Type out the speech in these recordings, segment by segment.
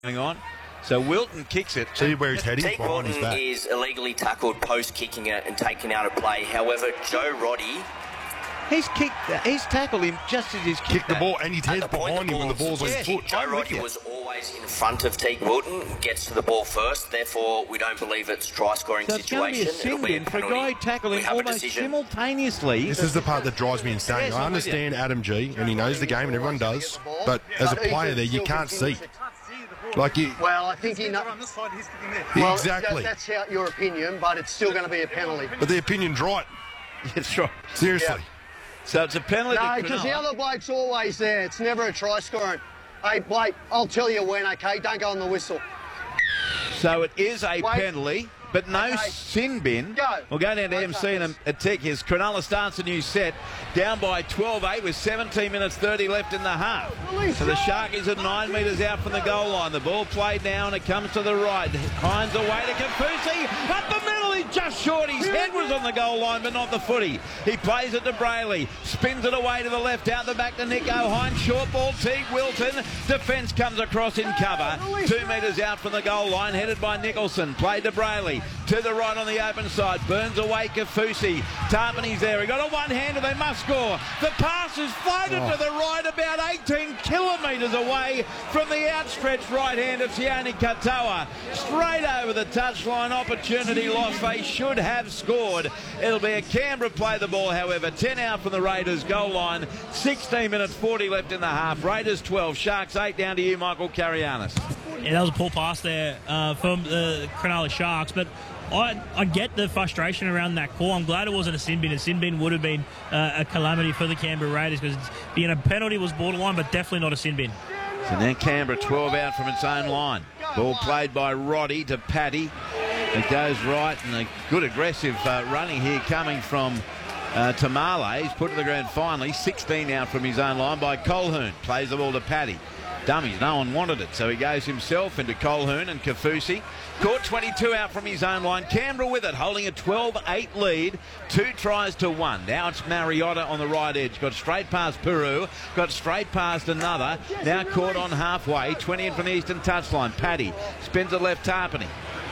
going on. So Wilton kicks it. See where he's heading? Teague Behind his Wilton back. is illegally tackled post kicking it and taken out of play. However, Joe Roddy, He's tackled him just as he's Kicked the ball and his head's behind him when the ball's on his foot. Joe Roddy was always in front of Teague Wilton, gets to the ball first. Therefore, we don't believe it's a try-scoring So it's going to be a situation. sin bin for a guy tackling almost simultaneously. This is the part that drives me insane. Yes, I understand Adam G, and he knows the game, and everyone does. But as a player there, you can't see. Like you. Well, I think he knows. Well, exactly. That's your opinion, but it's still going to be a penalty. But the opinion's right. That's right. Seriously. Yeah. So it's a penalty. No, because the other bloke's always there. It's never a try scoring. Hey, Blake, I'll tell you when, okay? Don't go on the whistle. So it is a penalty, but no sin bin. We'll go down to MC in a tick. Here's Cronulla starts a new set, down by 12-8 with 17 minutes 30 left in the half. So the Sharkies are 9 metres out from the goal line. The ball played now and it comes to the right. Hines away to Kafusi. Up the middle, he's just short. His head was on the goal line, but not the footy. He plays it to Brayley. Spins it away to the left, out the back to Nico Hines. Short ball, Teague Wilton. Defence comes across in cover. 2 metres out from the goal line, headed by Nicholson. Played to Brayley. To the right on the open side. Burns away Kafusi. Tarpany's there. He got a one-hander. They must score. The pass is floated to the right about 18 kilometres away from the outstretched right hand of Sione Katoa. Straight over the touchline. Opportunity lost. They should have scored. It'll be a Canberra play the ball, however. 10 out from the Raiders goal line. 16 minutes 40 left in the half. Raiders 12. Sharks 8. Down to you, Michael Carianis. Yeah, that was a poor pass there from the Cronulla Sharks, but I get the frustration around that call. I'm glad it wasn't a sin bin. A sin bin would have been a calamity for the Canberra Raiders because being a penalty was borderline, but definitely not a sin bin. So now Canberra 12 out from its own line. Ball played by Roddy to Paddy. It goes right, and a good aggressive running here coming from Tamale. He's put to the ground finally. 16 out from his own line by Colquhoun. Plays the ball to Paddy. Dummies, no one wanted it, so he goes himself into Colquhoun and Kafusi. Caught 22 out from his own line. Canberra with it, holding a 12-8 lead. 2 tries to 1. Now it's Mariota on the right edge. Got straight past Peru. Got straight past another. Now caught on halfway. 20 in from the eastern touchline. Paddy spins it left Tarpany.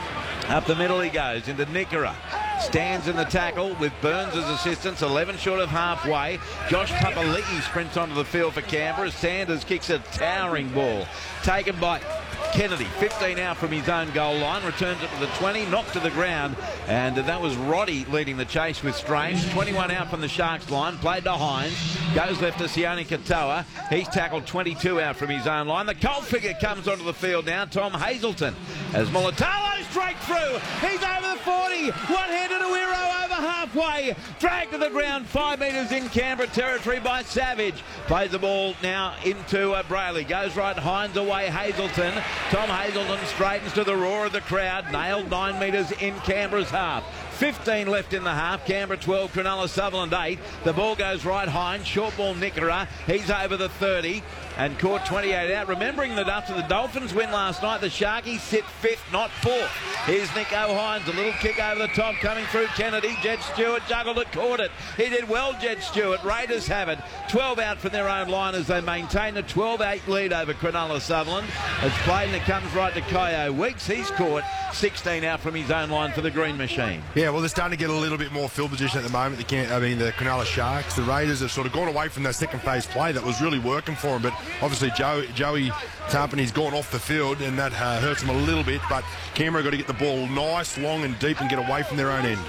Up the middle he goes into Nickera. Stands in the tackle with Burns as assistance, 11 short of halfway. Josh Papali'i sprints onto the field for Canberra. Sanders kicks a towering ball. Taken by Kennedy, 15 out from his own goal line, returns it to the 20, knocked to the ground, and that was Roddy leading the chase with Strange. 21 out from the Sharks line, played to Hines, goes left to Sione Katoa. He's tackled 22 out from his own line. The goal figure comes onto the field now, Tom Hazelton, as Mulatalo straight through. He's over the 40, one-handed Awiro over halfway, dragged to the ground 5 metres in Canberra territory by Savage. Plays the ball now into Brayley, goes right, Hines away, Hazelton. Tom Hazelton straightens to the roar of the crowd. Nailed 9 metres in Canberra's half. 15 left in the half. Canberra 12, Cronulla Sutherland 8. The ball goes right, Hines. Short ball, Nickera. He's over the 30 and caught 28 out. Remembering that after the Dolphins win last night, the Sharkies sit 5th, not 4th. Here's Nico Hines. A little kick over the top coming through Kennedy. Jed Stewart juggled it, caught it. He did well, Jed Stewart. Raiders have it. 12 out from their own line as they maintain a 12-8 lead over Cronulla Sutherland. It's played and it comes right to Kyo Weeks. He's caught 16 out from his own line for the Green Machine. Yeah, well, they're starting to get a little bit more field position at the moment. The Cronulla Sharks. The Raiders have sort of gone away from that second phase play that was really working for them, but obviously Joey Tarpany's gone off the field and that hurts them a little bit, but Canberra got to get the ball nice, long and deep and get away from their own end.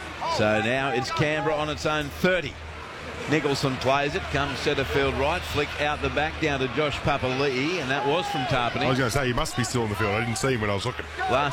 So now it's Canberra on its own 30. Nicholson plays it, comes centre field right, flick out the back down to Josh Papali'i, and that was from Tarpany. I was going to say, he must be still on the field. I didn't see him when I was looking.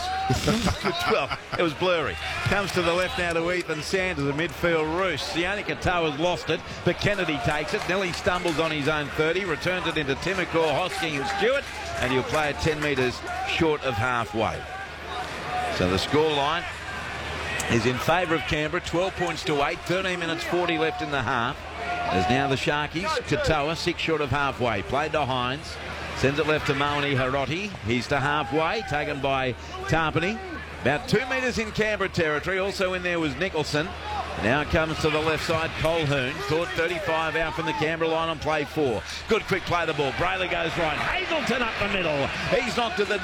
Well, it was blurry. Comes to the left now to Ethan Sanders, a midfield roost. Sione Katoa's lost it, but Kennedy takes it. Nearly stumbles on his own 30, returns it into Timokor, Hosking and Stewart, and he'll play it 10 metres short of halfway. So the scoreline is in favour of Canberra, 12 points to 8, 13 minutes 40 left in the half. As now the Sharkies, Katoa, 6 short of halfway. Played to Hines, sends it left to Maoni Haroti. He's to halfway, taken by Tarpany. About 2 metres in Canberra territory. Also in there was Nicholson. Now it comes to the left side, Colquhoun. Caught 35 out from the Canberra line on play 4. Good quick play the ball. Brayley goes right. Hazelton up the middle. He's knocked to the